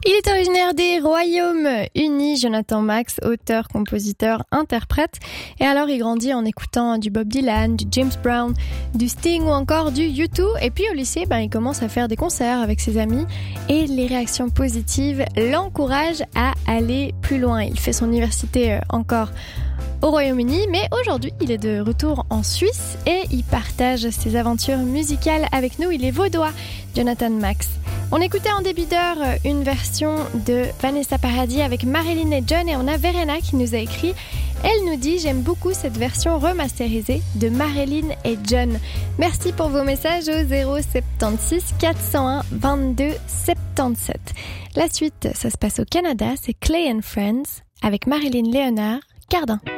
Il est originaire des Royaumes-Unis, Jonathan Max, auteur, compositeur, interprète. Et alors il grandit en écoutant du Bob Dylan, du James Brown, du Sting ou encore du U2. Et puis au lycée, il commence à faire des concerts avec ses amis et les réactions positives l'encouragent à aller plus loin. Il fait son université encore au Royaume-Uni, mais aujourd'hui il est de retour en Suisse et il partage ses aventures musicales avec nous. Il est vaudois, Jonathan Max. On écoutait en début d'heure une version de Vanessa Paradis avec Marilyn et John, et on a Verena qui nous a écrit. Elle nous dit: j'aime beaucoup cette version remasterisée de Marilyn et John. Merci pour vos messages au 076 401 22 77. La suite, ça se passe au Canada, c'est Clay and Friends avec Marilyn Léonard, Cardin.